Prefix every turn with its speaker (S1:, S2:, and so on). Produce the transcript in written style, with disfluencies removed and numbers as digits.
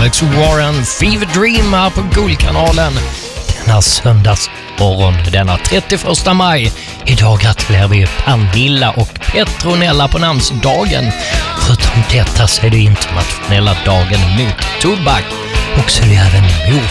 S1: Alex Warren, Fever Dream här på Guldkanalen. Denna söndagsmorgon, denna 31 maj. Idag gratulerar vi Pernilla och Petronella på namnsdagen. Förutom detta så är det internationella dagen mot tobak. Och så är det även mors